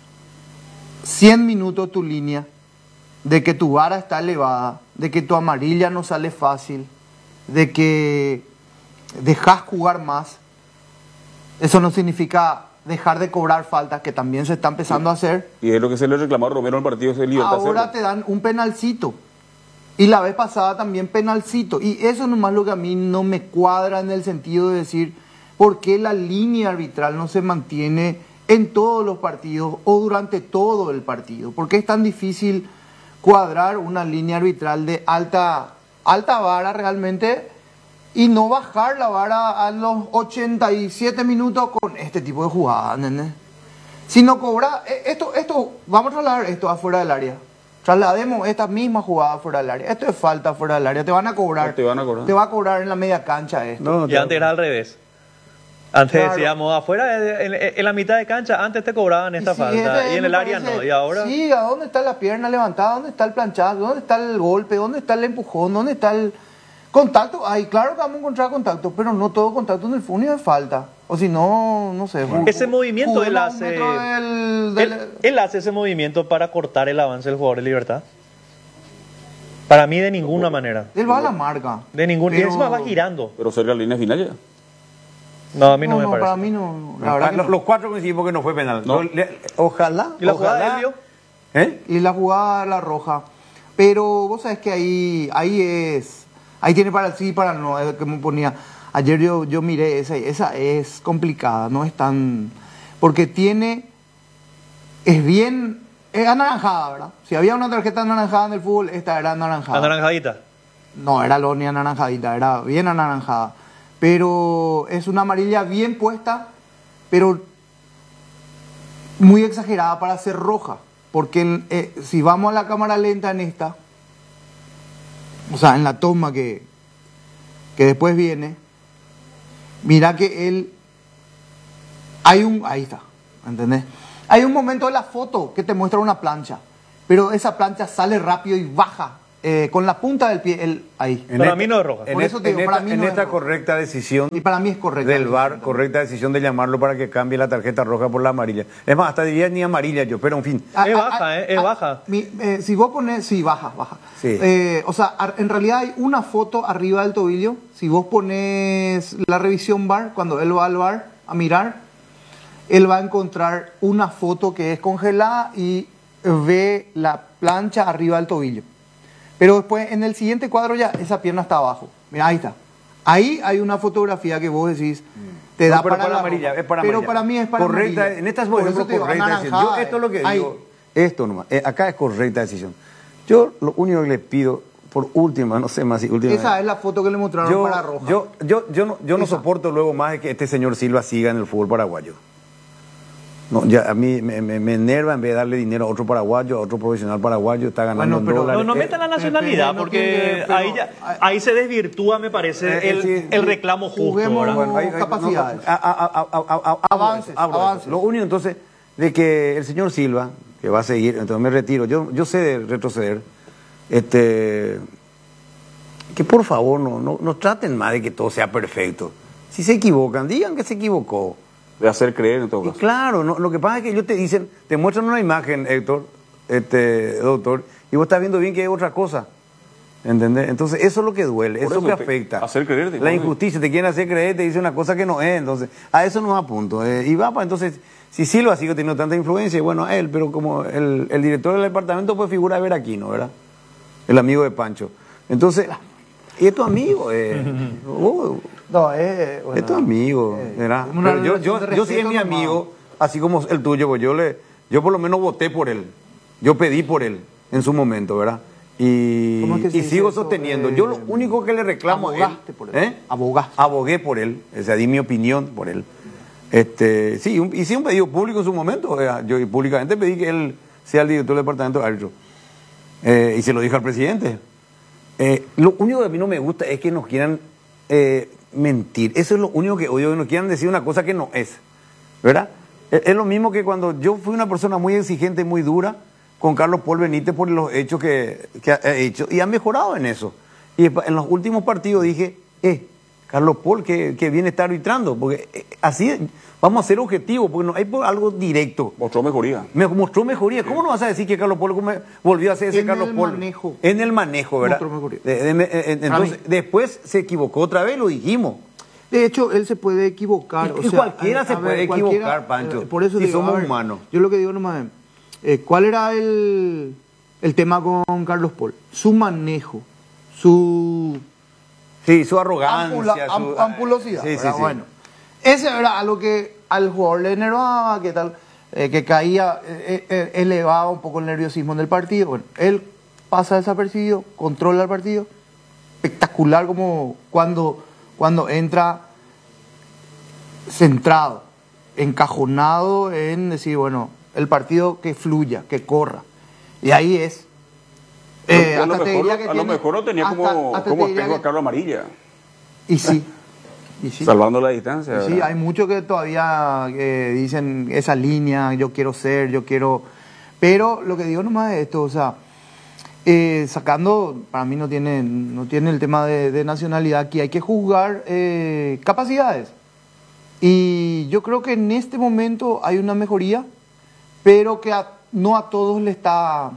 100 minutos tu línea, de que tu vara está elevada, de que tu amarilla no sale fácil, de que dejás jugar más, eso no significa dejar de cobrar faltas, que también se está empezando a hacer. Y es lo que se le reclamó a Romero en el partido de Libertad. Ahora te dan un penalcito. Y la vez pasada también penalcito. Y eso nomás lo que a mí no me cuadra, en el sentido de decir, ¿por qué la línea arbitral no se mantiene en todos los partidos o durante todo el partido? ¿Por qué es tan difícil cuadrar una línea arbitral de alta vara realmente y no bajar la vara a los 87 minutos con este tipo de jugadas, ¿entendés? Si no cobra, esto, vamos a trasladar esto afuera del área. Traslademos esta misma jugada fuera del área. Esto es falta fuera del área. Te van a cobrar. Te va a cobrar en la media cancha esto. Y antes era al revés. Antes Claro. decíamos, afuera, en la mitad de cancha, antes te cobraban esta falta. Y en el área no. Y ahora... Sí, ¿a dónde está la pierna levantada? ¿Dónde está el planchazo? ¿Dónde está el golpe? ¿Dónde está el empujón? ¿Dónde está el contacto? Ay, claro que vamos a encontrar contacto, pero no todo contacto en el fútbol es falta. O si no, no sé. Ese movimiento él juguemos hace... un metro Él hace ese movimiento para cortar el avance del jugador de Libertad. Para mí de ninguna manera. Él va a la marca. De ninguna. Y Pero- encima va girando. Pero cerca de la línea final ya. No, a mí no, me no, parece. para mí no. La verdad que no. Los cuatro coincidimos que no fue penal. No. Ojalá. ¿Y la jugada ojalá. de Elvio? ¿Eh? Y la jugada la roja. Pero vos sabés que ahí tiene para el sí y para el no, es que me ponía. Ayer yo miré esa es complicada, no es tan... Porque es anaranjada, ¿verdad? Si había una tarjeta anaranjada en el fútbol, esta era anaranjada. Anaranjadita. No, era ni anaranjadita, era bien anaranjada. Pero es una amarilla bien puesta, pero muy exagerada para ser roja. Porque si vamos a la cámara lenta en esta, o sea, en la toma que después viene, mira que ahí está, ¿entendés? Hay un momento de la foto que te muestra una plancha, pero esa plancha sale rápido y baja con la punta del pie, ahí. Para mí no es roja. Por eso te digo, para mí no es esta roja. correcta decisión Y para mí es correcta. del VAR, correcta decisión de llamarlo para que cambie la tarjeta roja por la amarilla. Es más, hasta diría ni amarilla yo, pero en fin. Es baja, es baja. Si vos pones, sí, baja. Sí. O sea, en realidad hay una foto arriba del tobillo. Si vos pones la revisión VAR, cuando él va al VAR a mirar, él va a encontrar una foto que es congelada y ve la plancha arriba del tobillo. Pero después, en el siguiente cuadro ya, esa pierna está abajo. Mira, ahí está. Ahí hay una fotografía que vos decís, te da pero para la amarilla, roja. es para Pero amarilla. para mí es para correcta, amarilla. en estas, Por por ejemplo, eso te digo, correcta decisión. Yo anaranjada, esto es lo que ahí. digo, esto nomás, acá es correcta decisión. Yo lo único que le pido, por última, no sé más si última. Esa es la foto que le mostraron para roja. Yo no soporto luego más de que este señor Silva siga en el fútbol paraguayo. No, ya a mí me enerva en vez de darle dinero a otro paraguayo, a otro profesional paraguayo, está ganando en dólares. No metan la nacionalidad, porque ahí se desvirtúa, me parece, el reclamo justo. ¿verdad? Bueno, capacidades. Avances. Lo único entonces de que el señor Silva, que va a seguir, entonces me retiro, yo sé de retroceder, que por favor no traten más de que todo sea perfecto. Si se equivocan, digan que se equivocó. De hacer creer en todo Y caso. claro, lo que pasa es que ellos te muestran una imagen, Héctor, doctor, y vos estás viendo bien que hay otra cosa. ¿Entendés? Entonces eso es lo que duele, Por eso que eso afecta. hacer creer, La injusticia, te quieren hacer creer, te dicen una cosa que no es, entonces a eso nos apunto. Y va, pues entonces, si Silva sigue teniendo tanta influencia, bueno, él, pero como el director del departamento, pues figura de Veraquino, ¿verdad? El amigo de Pancho. Entonces, y es tu amigo, No, bueno, es tu amigo, ¿verdad? una Pero relación de yo sí es respeto mi nomás. amigo, así como el tuyo, pues yo por lo menos voté por él, yo pedí por él en su momento, ¿verdad? Y, ¿Cómo es que se y dice sigo eso? sosteniendo. Yo lo único que le reclamo a Abogaste él, por él. abogué por él, o sea, di mi opinión por él. Sí, hice un pedido público en su momento, yo públicamente pedí que él sea el director del departamento de árbitro. Y se lo dije al presidente. Lo único que a mí no me gusta es que nos quieran mentir. Eso es lo único que odio, que nos quieran decir una cosa que no es, ¿verdad? Es lo mismo que cuando yo fui una persona muy exigente y muy dura con Carlos Paul Benítez por los hechos que ha hecho, y ha mejorado en eso. Y en los últimos partidos dije, Carlos Paul, que bien está arbitrando, porque así vamos a ser objetivos, porque no hay algo directo. Mostró mejoría. Mostró mejoría. ¿Cómo no vas a decir que Carlos Paul volvió a hacer ese Carlos Paul? En el manejo, ¿verdad? Mostró mejoría. Entonces, después se equivocó otra vez, lo dijimos. De hecho, él se puede equivocar. Y cualquiera se puede equivocar, Pancho. Por eso si digo, somos humanos. Yo lo que digo nomás es, ¿cuál era el tema con Carlos Paul? Su manejo, su arrogancia, su ampulosidad. Sí. Bueno, ese era algo que al jugador le enervaba, que tal, que caía, elevaba un poco el nerviosismo en el partido. Bueno, él pasa desapercibido, controla el partido. Espectacular como cuando entra centrado, encajonado en decir, bueno, el partido que fluya, que corra. Y ahí es. A lo mejor lo tenía como espejo a Carlos Amarilla. Y sí. Salvando la distancia. Sí, hay muchos que todavía dicen esa línea, yo quiero ser, yo quiero... Pero lo que digo nomás es esto, o sea, sacando, para mí no tiene el tema de nacionalidad, aquí hay que juzgar capacidades. Y yo creo que en este momento hay una mejoría, pero que no a todos le está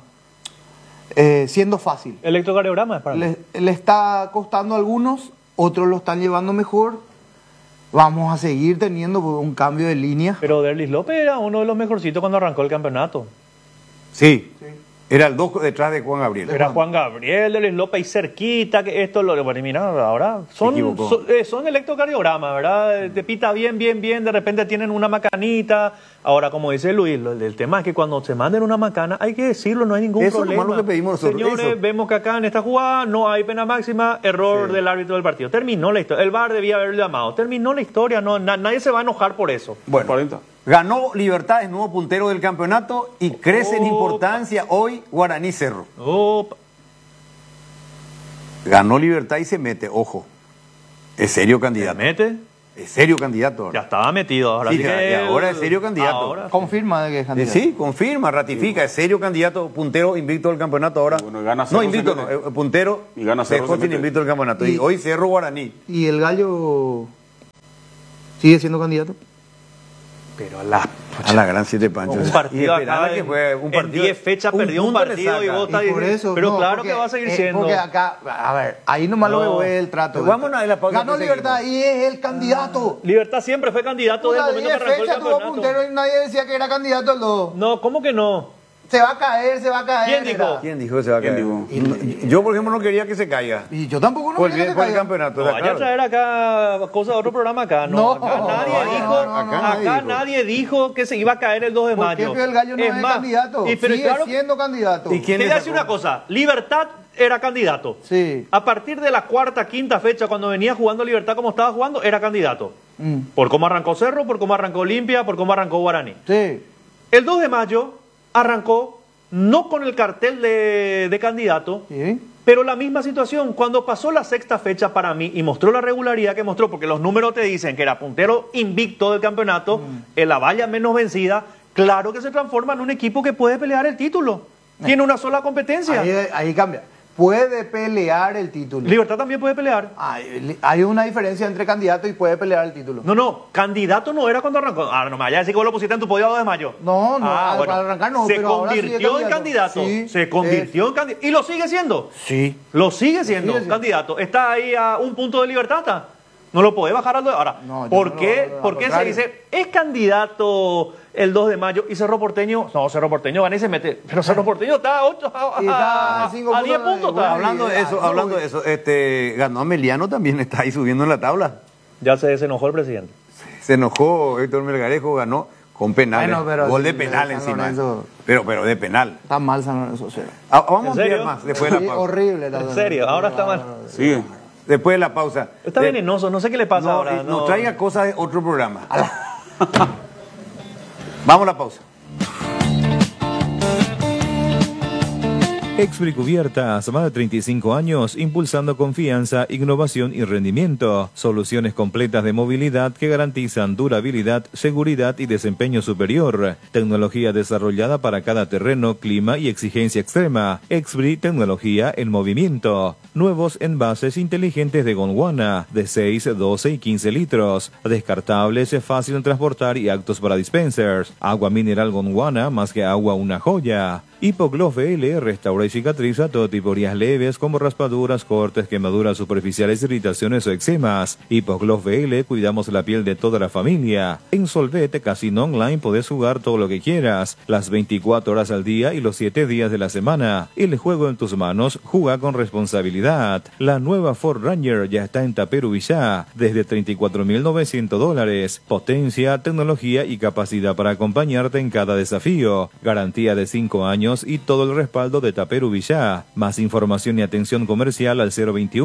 siendo fácil. Electrocardiograma para mí. Le está costando a algunos, otros lo están llevando mejor. Vamos a seguir teniendo un cambio de línea. Pero Derlis López era uno de los mejorcitos cuando arrancó el campeonato. Sí. Era el 2 detrás de Juan Gabriel. Era Juan Gabriel, Derlis López y cerquita, que esto lo... Bueno, mira, ahora son electrocardiogramas, ¿verdad? Te pita bien, de repente tienen una macanita. Ahora, como dice Luis, el tema es que cuando se manden una macana, hay que decirlo, no hay ningún problema. Eso es lo que pedimos nosotros. Señores, vemos que acá en esta jugada no hay pena máxima, error del árbitro del partido. Terminó la historia. El VAR debía haberlo llamado. Terminó la historia, nadie se va a enojar por eso. Bueno, 40. Ganó Libertad, es nuevo puntero del campeonato y crece en importancia hoy Guaraní Cerro. Ganó Libertad y se mete, ojo. Es serio candidato. ¿Se mete? Es serio candidato ahora. Ya estaba metido. Ahora sí, y ahora es serio candidato. Ahora, confirma de que es candidato. Sí, confirma, ratifica. Es serio candidato, puntero invicto del campeonato ahora. Bueno, gana Cerro, no, invicto no, puntero. Y gana Cerro. Dejó sin invicto del campeonato. Y hoy Cerro Guaraní. ¿Y el Gallo sigue siendo candidato? Pero a la gran 7 Pancho. Un partido acá, que fue un partido, en 10 fechas perdió un partido y vota. Pero claro porque, que va a seguir siendo. Porque acá, a ver, ahí nomás lo que voy el trato. Vámonos a la pausa. Ganó Libertad y es el candidato. Libertad siempre fue candidato desde el momento que arrancó el campeonato. Tuvo puntero y nadie decía que era candidato el 2. No, ¿cómo que no? Se va a caer. ¿Quién dijo? ¿Quién dijo que se va a caer? Yo, por ejemplo, no quería que se caiga. Y yo tampoco no quería que se caiga. El campeonato. No, vaya a traer acá cosas de otro programa acá. Acá nadie dijo que se iba a caer el 2 de mayo. ¿Por qué el Gallo no es candidato? Sigue siendo candidato. ¿Y quién te voy a decir una cosa? Libertad era candidato. Sí. A partir de la cuarta, quinta fecha, cuando venía jugando Libertad como estaba jugando, era candidato. Por cómo arrancó Cerro, por cómo arrancó Olimpia, por cómo arrancó Guaraní. Sí. El 2 de mayo arrancó no con el cartel de candidato, pero la misma situación. Cuando pasó la sexta fecha para mí y mostró la regularidad que mostró, porque los números te dicen que era puntero invicto del campeonato, en la valla menos vencida, claro que se transforma en un equipo que puede pelear el título. Tiene una sola competencia. Ahí cambia. Puede pelear el título. Libertad también puede pelear. Hay una diferencia entre candidato y puede pelear el título. No, candidato no era cuando arrancó. No me vayas a decir que vos lo pusiste en tu podio 2 de mayo. No, bueno. Para arrancar no. Se pero convirtió en candidato. Sí, se convirtió en candidato. ¿Y lo sigue siendo? Sí. Lo sigue siendo candidato. Está ahí a un punto de Libertad. No lo puede bajar al 2. Ahora, ¿por qué se dice es candidato el 2 de mayo y Cerro Porteño? No, Cerro Porteño gana y se mete. Pero Cerro Porteño está a 10 puntos. Hablando de eso, ganó Ameliano, también está ahí subiendo en la tabla. Ya se enojó el presidente. Se enojó Héctor Melgarejo, ganó con penales. Bueno, gol de penal encima. Pero de penal. Está mal San Lorenzo. Vamos a ver más después de la pausa. Horrible. ¿En serio? Ahora está mal. Sí. Después de la pausa. Está venenoso, no sé qué le pasa ahora. No traiga cosas de otro programa. Vamos a la pausa. Expri Cubiertas, más de 35 años, impulsando confianza, innovación y rendimiento. Soluciones completas de movilidad que garantizan durabilidad, seguridad y desempeño superior. Tecnología desarrollada para cada terreno, clima y exigencia extrema. Expri, tecnología en movimiento. Nuevos envases inteligentes de Gondwana, de 6, 12 y 15 litros. Descartables, fácil de transportar y aptos para dispensers. Agua mineral Gondwana, más que agua, una joya. Hipogloss VL restaura y cicatriza todo tipo de heridas leves como raspaduras, cortes, quemaduras superficiales, irritaciones o eczemas. Hipogloss VL, cuidamos la piel de toda la familia. En Solvete Casino Online podés jugar todo lo que quieras, las 24 horas al día y los 7 días de la semana. El juego en tus manos, juega con responsabilidad. La nueva Ford Ranger ya está en Taperu Villá, desde $34.900. Potencia, tecnología y capacidad para acompañarte en cada desafío. Garantía de 5 años y todo el respaldo de Taperu Villá. Más información y atención comercial al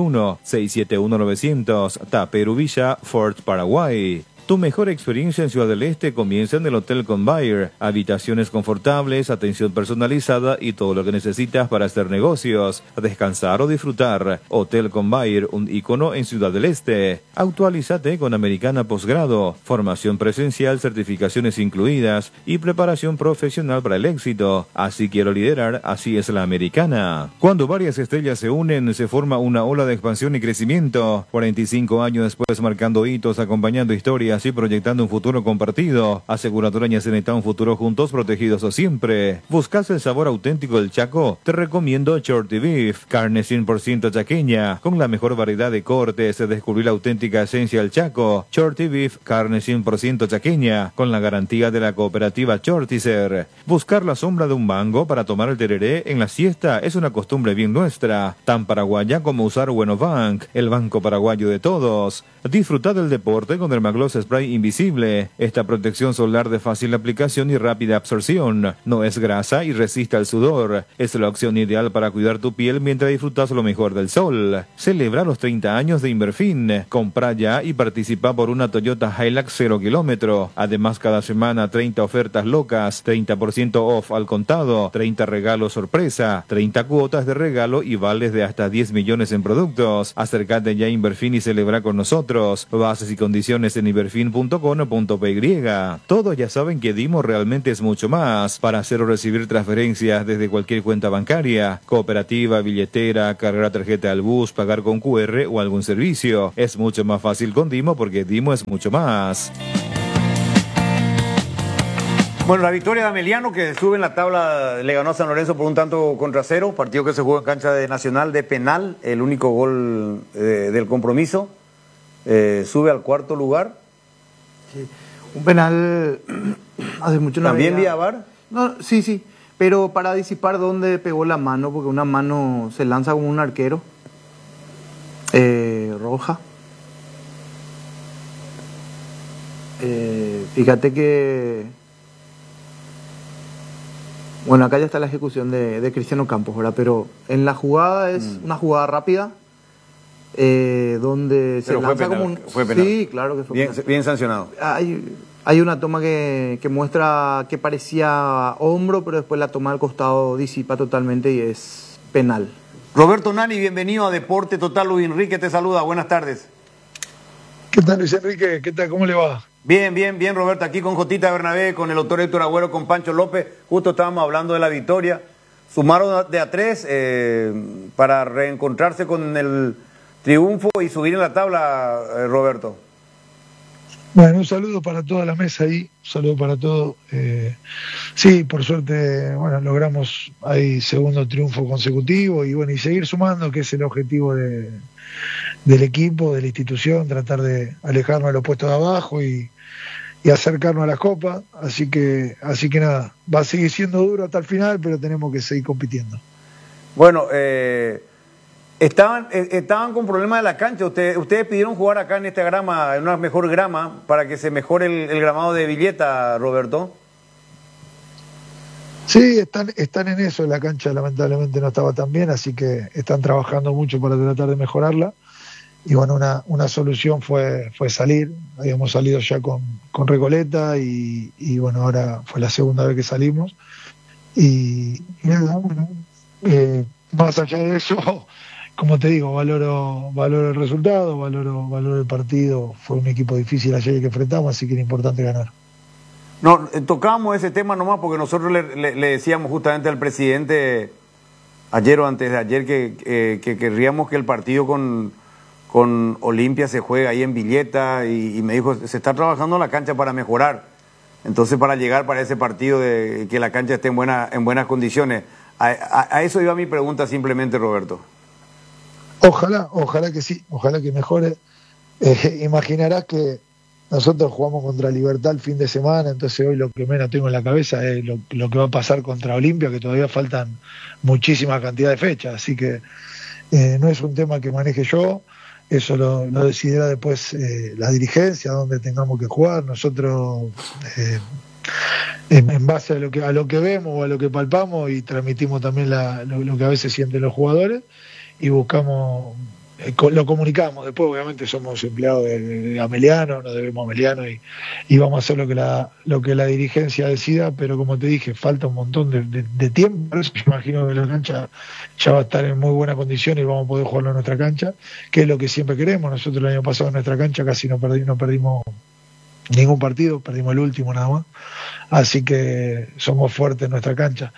021-671-900. Taperu Villá, Fort Paraguay. Tu mejor experiencia en Ciudad del Este comienza en el Hotel Convair. Habitaciones confortables, atención personalizada y todo lo que necesitas para hacer negocios, descansar o disfrutar. Hotel Convair, un ícono en Ciudad del Este. Actualízate con Americana Posgrado. Formación presencial, certificaciones incluidas y preparación profesional para el éxito. Así quiero liderar, así es la Americana. Cuando varias estrellas se unen, se forma una ola de expansión y crecimiento. 45 años después, marcando hitos, acompañando historias y proyectando un futuro compartido. Aseguradora Ñaceneta, un futuro juntos, protegidos o siempre. ¿Buscas el sabor auténtico del Chaco? Te recomiendo Shorty Beef, carne 100% chaqueña, con la mejor variedad de cortes. Descubrir la auténtica esencia del Chaco. Shorty Beef, carne 100% chaqueña, con la garantía de la cooperativa Shortizer. Buscar la sombra de un mango para tomar el tereré en la siesta es una costumbre bien nuestra, tan paraguaya como usar Bueno Bank, el banco paraguayo de todos. Disfruta del deporte con Dermagloss Spray Invisible. Esta protección solar de fácil aplicación y rápida absorción. No es grasa y resiste al sudor. Es la opción ideal para cuidar tu piel mientras disfrutas lo mejor del sol. Celebra los 30 años de Inverfin. Compra ya y participa por una Toyota Hilux 0 kilómetro. Además, cada semana 30 ofertas locas, 30% off al contado, 30 regalos sorpresa, 30 cuotas de regalo y vales de hasta 10 millones en productos. Acércate ya a Inverfin y celebra con nosotros. Bases y condiciones en inverfin.com.py. Todos ya saben que Dimo realmente es mucho más. Para hacer o recibir transferencias desde cualquier cuenta bancaria, cooperativa, billetera, cargar tarjeta al bus, pagar con QR o algún servicio. Es mucho más fácil con Dimo porque Dimo es mucho más. Bueno, la victoria de Ameliano, que sube en la tabla, le ganó a San Lorenzo por 1-0, partido que se jugó en cancha de Nacional de penal, el único gol del compromiso. Sube al 4º lugar. Sí. Un penal hace mucho no ¿También vía VAR? No, sí, pero para disipar dónde pegó la mano, porque una mano se lanza como un arquero. Roja. Fíjate que... Bueno, acá ya está la ejecución de Cristiano Campos, ¿verdad? Pero en la jugada es una jugada rápida, donde se lanza penal, como un... Fue penal. Sí, claro que fue bien, penal. Bien sancionado. Hay una toma que muestra que parecía hombro, pero después la toma al costado disipa totalmente y es penal. Roberto Nani, bienvenido a Deporte Total. Luis Enrique te saluda, buenas tardes. ¿Qué tal, Luis Enrique? ¿Qué tal? ¿Cómo le va? Bien, Roberto, aquí con Jotita Bernabé, con el doctor Héctor Agüero, con Pancho López. Justo estábamos hablando de la victoria. Sumaron de a 3 para reencontrarse con el triunfo y subir en la tabla, Roberto. Bueno, un saludo para toda la mesa ahí, un saludo para todos. Sí, por suerte, bueno, logramos ahí segundo triunfo consecutivo y bueno, y seguir sumando, que es el objetivo del equipo, de la institución, tratar de alejarnos de los puestos de abajo y acercarnos a la Copa, así que nada, va a seguir siendo duro hasta el final, pero tenemos que seguir compitiendo. Bueno, estaban con problemas de la cancha. Ustedes pidieron jugar acá en esta grama, en una mejor grama, para que se mejore el gramado de Villeta, Roberto. Sí, están en eso. La cancha lamentablemente no estaba tan bien, así que están trabajando mucho para tratar de mejorarla. Y bueno, una solución fue salir. Habíamos salido ya con Recoleta y bueno, ahora fue la segunda vez que salimos. Y nada, bueno, Más allá de eso, como te digo, valoro el resultado, valoro el partido. Fue un equipo difícil ayer que enfrentamos, así que era importante ganar. No, tocamos ese tema nomás porque nosotros le decíamos justamente al presidente ayer o antes de ayer que querríamos que el partido con Olimpia se juegue ahí en Villeta y me dijo, se está trabajando en la cancha para mejorar. Entonces, para llegar para ese partido, de que la cancha esté en buenas condiciones. A eso iba mi pregunta simplemente, Roberto. Ojalá que sí, ojalá que mejore. Imaginarás que nosotros jugamos contra Libertad el fin de semana, entonces hoy lo que menos tengo en la cabeza es lo que va a pasar contra Olimpia, que todavía faltan muchísima cantidad de fechas, así que no es un tema que maneje yo, eso lo decidirá después la dirigencia, donde tengamos que jugar. Nosotros en base a lo que vemos o a lo que palpamos, y transmitimos también lo que a veces sienten los jugadores, y buscamos, lo comunicamos. Después obviamente somos empleados de Ameliano, nos debemos a Ameliano, y vamos a hacer lo que la dirigencia decida, pero como te dije, falta un montón de tiempo. Por eso yo imagino que la cancha ya va a estar en muy buena condición y vamos a poder jugarlo en nuestra cancha, que es lo que siempre queremos. Nosotros el año pasado en nuestra cancha casi no perdimos ningún partido, perdimos el último nada más, así que somos fuertes en nuestra cancha.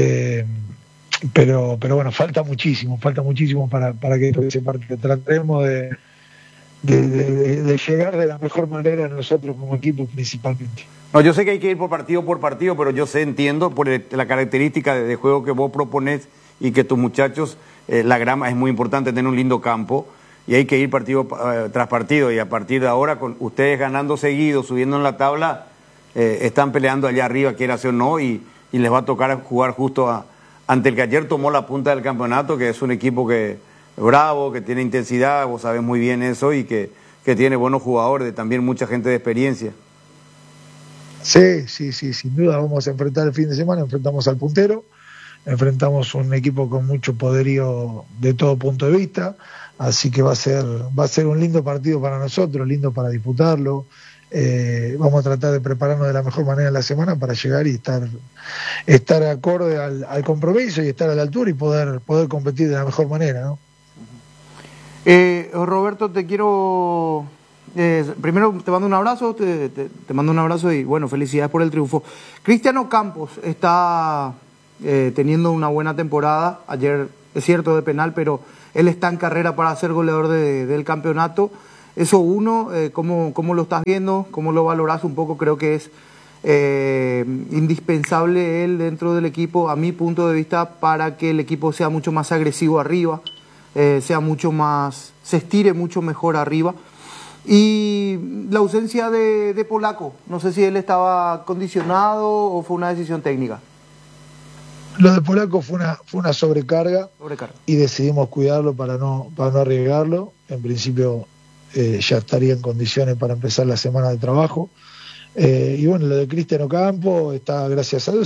Pero bueno, falta muchísimo para que ese partido trataremos de llegar de la mejor manera nosotros como equipo principalmente. No, yo sé que hay que ir por partido, pero yo entiendo por la característica de juego que vos proponés y que tus muchachos, la grama es muy importante, tener un lindo campo, y hay que ir partido tras partido, y a partir de ahora, con ustedes ganando seguido, subiendo en la tabla, están peleando allá arriba, quiera o no, y les va a tocar jugar justo ante el que ayer tomó la punta del campeonato, que es un equipo que bravo, que tiene intensidad, vos sabés muy bien eso, y que tiene buenos jugadores, también mucha gente de experiencia. Sí, sin duda vamos a enfrentar el fin de semana, enfrentamos al puntero, enfrentamos un equipo con mucho poderío de todo punto de vista, así que va a ser un lindo partido para nosotros, lindo para disputarlo. Vamos a tratar de prepararnos de la mejor manera en la semana para llegar y estar acorde al compromiso y estar a la altura y poder competir de la mejor manera, ¿no? Roberto, te quiero primero te mando un abrazo, te mando un abrazo y bueno, felicidades por el triunfo. Cristiano Campos está teniendo una buena temporada. Ayer es cierto de penal, pero él está en carrera para ser goleador del campeonato. Eso ¿cómo lo estás viendo? ¿Cómo lo valorás un poco? Creo que es indispensable él dentro del equipo, a mi punto de vista, para que el equipo sea mucho más agresivo arriba, se estire mucho mejor arriba. Y la ausencia de Polaco, no sé si él estaba condicionado o fue una decisión técnica. Lo de Polaco fue una sobrecarga y decidimos cuidarlo para no arriesgarlo. En principio ya estaría en condiciones para empezar la semana de trabajo. Y bueno, lo de Cristiano Campos está, gracias a Dios,